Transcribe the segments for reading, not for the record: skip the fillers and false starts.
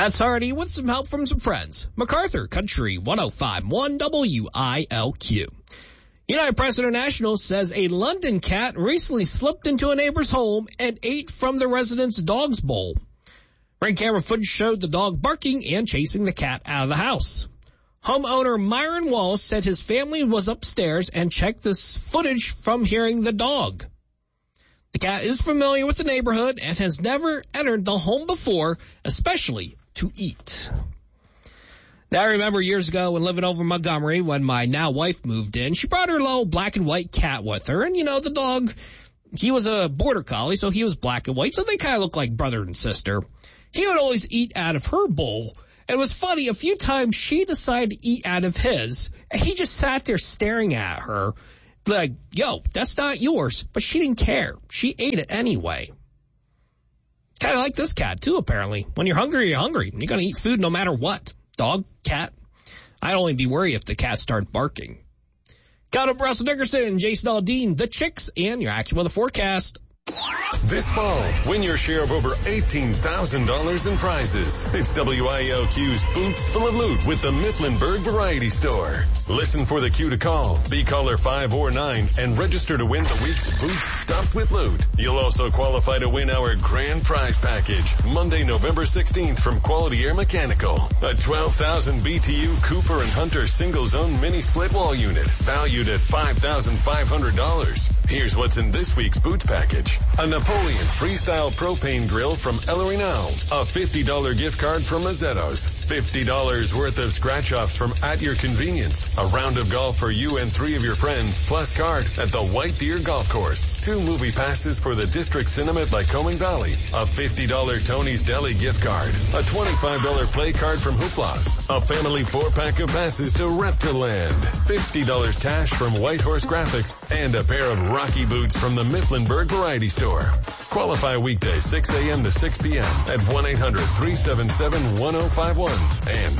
That's Hardy with some help from some friends. MacArthur Country 105.1 WILQ. United Press International says a London cat recently slipped into a neighbor's home and ate from the resident's dog's bowl. Ring camera footage showed the dog barking and chasing the cat out of the house. Homeowner Myron Wallace said his family was upstairs and checked this footage from hearing the dog. The cat is familiar with the neighborhood and has never entered the home before, especially to eat. Now, I remember years ago when living over in Montgomery, when my now wife moved in, she brought her little black and white cat with her. And, the dog, he was a border collie, so he was black and white, so they kind of look like brother and sister. He would always eat out of her bowl. And it was funny, a few times she decided to eat out of his, and he just sat there staring at her like, yo, that's not yours. But she didn't care. She ate it anyway. Kind of like this cat, too, apparently. When you're hungry, you're hungry. You're going to eat food no matter what. Dog, cat. I'd only be worried if the cat started barking. Got up Russell Dickerson, Jason Aldean, the Chicks, and your AccuWeather forecast. This fall, win your share of over $18,000 in prizes. It's WILQ's Boots Full of Loot with the Mifflinburg Variety Store. Listen for the cue to call. Be caller 5 or 9 and register to win the week's Boots Stuffed with Loot. You'll also qualify to win our grand prize package Monday, November 16th from Quality Air Mechanical. A 12,000 BTU Cooper and Hunter single-zone mini split wall unit valued at $5,500. Here's what's in this week's Boots package. A Napoleon Freestyle Propane Grill from El Arenal. A $50 gift card from Mazzetto's. $50 worth of scratch-offs from At Your Convenience. A round of golf for you and 3 of your friends, plus card at the White Deer Golf Course. 2 movie passes for the District Cinema at Lycoming Valley. A $50 Tony's Deli gift card. A $25 play card from Hooplas. A family 4-pack of passes to Reptiland. $50 cash from White Horse Graphics. And a pair of Rocky boots from the Mifflinburg Variety Store. Qualify weekdays 6 a.m. to 6 p.m. at 1-800-377-1051 and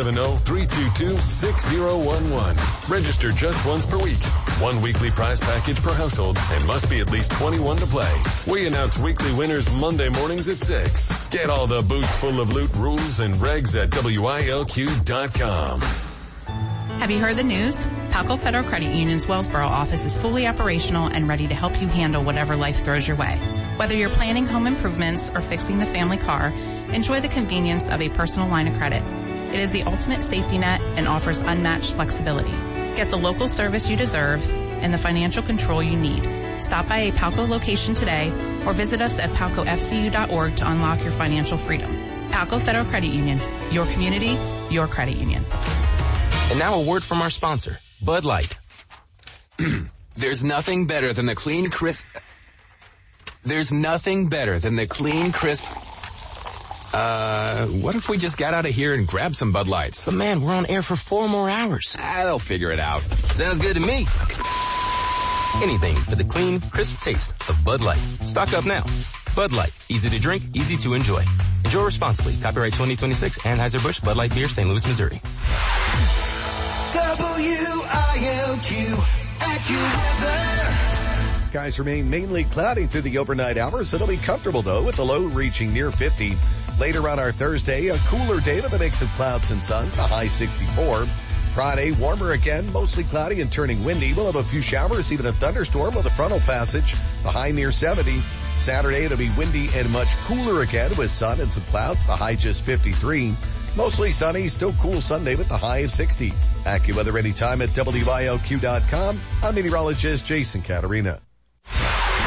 570-322-6011. Register just once per week. 1 weekly prize package per household and must be at least 21 to play. We announce weekly winners Monday mornings at 6. Get all the Boots Full of Loot rules and regs at WILQ.com. Have you heard the news? Palco Federal Credit Union's Wellsboro office is fully operational and ready to help you handle whatever life throws your way. Whether you're planning home improvements or fixing the family car, enjoy the convenience of a personal line of credit. It is the ultimate safety net and offers unmatched flexibility. Get the local service you deserve and the financial control you need. Stop by a Palco location today or visit us at palcofcu.org to unlock your financial freedom. Palco Federal Credit Union, your community, your credit union. And now a word from our sponsor, Bud Light. There's nothing better than the clean, crisp... There's nothing better than the clean, crisp... what if we just got out of here and grabbed some Bud Lights? But man, we're on air for 4 more hours. They'll figure it out. Sounds good to me. Anything for the clean, crisp taste of Bud Light. Stock up now. Bud Light. Easy to drink, easy to enjoy. Enjoy responsibly. Copyright 2026, Anheuser-Busch, Bud Light Beer, St. Louis, Missouri. WILQ AccuWeather. Skies remain mainly cloudy through the overnight hours. It'll be comfortable, though, with the low reaching near 50. Later on our Thursday, a cooler day with a mix of clouds and sun, the high 64. Friday, warmer again, mostly cloudy and turning windy. We'll have a few showers, even a thunderstorm with a frontal passage, the high near 70. Saturday, it'll be windy and much cooler again with sun and some clouds, the high just 53. Mostly sunny, still cool Sunday with the high of 60. AccuWeather anytime at WILQ.com. I'm meteorologist Jason Caterina.